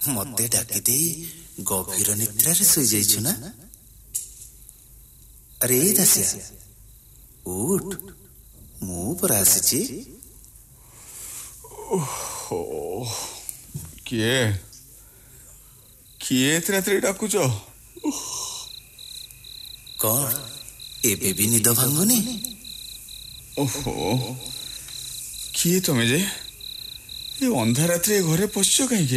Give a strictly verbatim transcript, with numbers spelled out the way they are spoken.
मते डाकी दे गभीर निद्रा रे सोई जाइछु ना। अरे दासिया उठ, मु पर आसीची। ओहो किए किए एते रात्रि डाकुच? कौन एबे भी निद भांगुनी? ओहो किए तमे जे ये अंधा रात्रि घरे पशुच कहीं?